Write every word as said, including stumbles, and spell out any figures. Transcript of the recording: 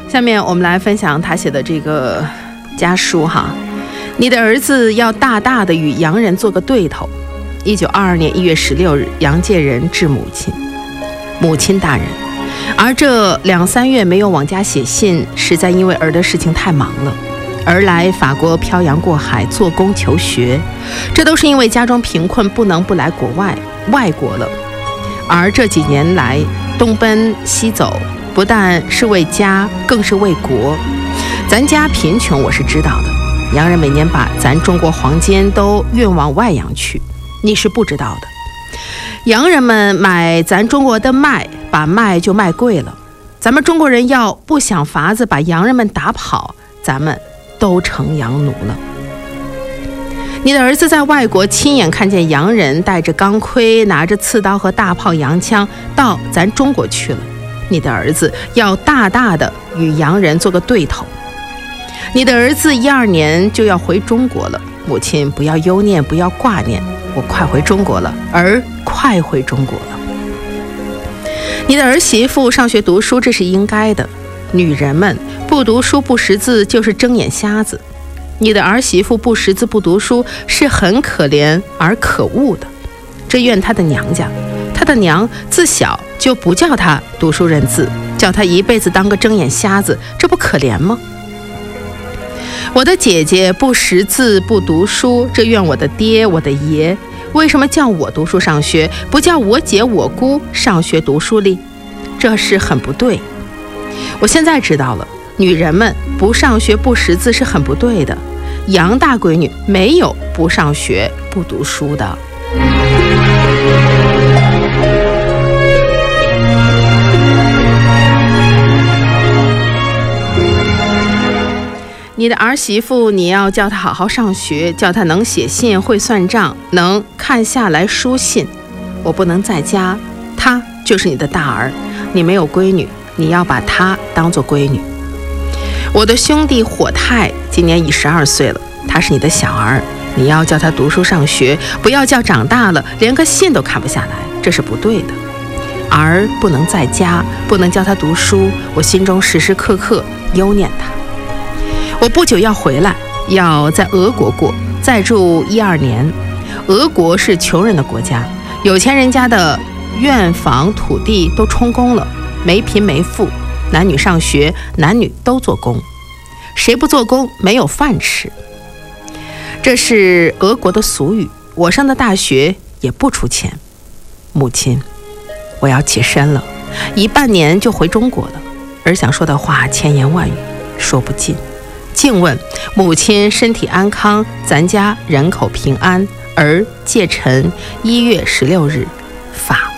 下面我们来分享他写的这个家书哈。你的儿子要大大的与洋人做个对头。一九二二年一月十六日，杨介仁致母亲：母亲大人，而这两三月没有往家写信，实在因为儿的事情太忙了。儿来法国漂洋过海做工求学，这都是因为家中贫困，不能不来国外外国了。而这几年来东奔西走，不但是为家，更是为国。咱家贫穷我是知道的，洋人每年把咱中国黄金都运往外洋去，你是不知道的。洋人们买咱中国的麦，把麦就卖贵了。咱们中国人要不想法子把洋人们打跑，咱们都成洋奴了。你的儿子在外国亲眼看见洋人带着钢盔，拿着刺刀和大炮洋枪到咱中国去了。你的儿子要大大的与洋人做个对头。你的儿子一二年就要回中国了，母亲不要忧念，不要挂念，我快回中国了，儿快回中国了。你的儿媳妇上学读书，这是应该的。女人们不读书不识字，就是睁眼瞎子。你的儿媳妇不识字不读书，是很可怜而可恶的。这怨她的娘家，她的娘自小就不叫她读书认字，叫她一辈子当个睁眼瞎子，这不可怜吗？我的姐姐不识字不读书，这怨我的爹我的爷，为什么叫我读书上学，不叫我姐我姑上学读书哩？这是很不对。我现在知道了，女人们不上学不识字是很不对的。杨大闺女没有不上学不读书的。你的儿媳妇，你要叫她好好上学，叫她能写信会算账，能看下来书信。我不能在家，她就是你的大儿，你没有闺女，你要把她当作闺女。我的兄弟火太今年已十二岁了，他是你的小儿，你要叫他读书上学，不要叫长大了连个信都看不下来，这是不对的。儿不能在家，不能教他读书，我心中时时刻刻忧念他。我不久要回来，要在俄国过，再住一二年。俄国是穷人的国家，有钱人家的院房土地都充公了，没贫没富，男女上学，男女都做工，谁不做工没有饭吃。这是俄国的俗语，我上的大学也不出钱。母亲，我要起身了，一半年就回中国了。儿想说的话千言万语说不尽，静问母亲身体安康，咱家人口平安。儿借陈一月十六日，法